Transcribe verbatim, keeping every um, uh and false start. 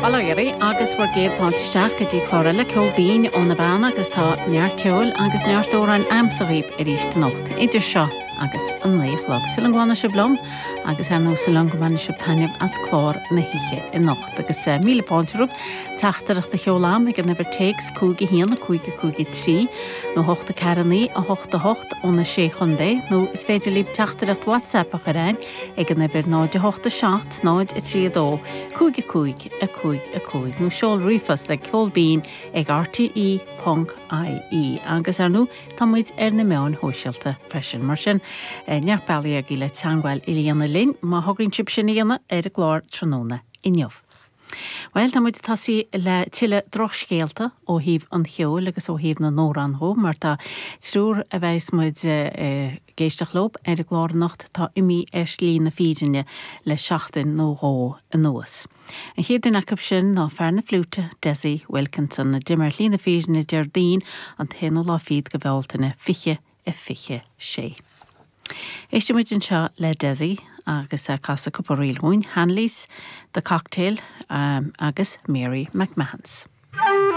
Balairí agus bhar géad fáilteach go dtí chlárala ceol bín ó na bána agus tá neart ceol agus nearttóir an amsaghíb a ríist nocht. Idir seo agus an léichlog. Silan ghána se blom agus ar nó silan ghána se taineb as chlár na hiche i nocht. Agus míle fáilterúb teachtarach de cheolám ag an never takes cúgi híana cúgi cúgi trí nó hochta caraní a hochta hocht ó na sé chundé nó is féidir líb teachtarach WhatsApp a charáin ag an never náid a hochta seacht náid a trí dó cúgi cúgi a cúgi a cúig. Nú seol rifas le ceol bín ag r t e dot i e agus ar nú támuid ar na meán hóisialta freisin mar sin neart bailí a gile teangáil i líana linn má thugann sib sin íana ar a glár tróna inniuh. Weil támuid tasí le tiile drochscéalta ó híomh an cheol agus ó híomh na nórán thó mar tá trúr a bheits muid géisteach lob ar a glár nacht tá imí ar slí na fídinne le seachtain nó ró a nuas. An chéad in acab sin ná fear na flúte Desi Wilkinson na dimmer lí na fídinne Deirdín an théanú lá fíd go bhiltainna fiche a fiche sé. Éiste muid an seo le Desi agus a casa cuppa rialhúin Hanley's The Cocktail um, agus Mary McMahon's.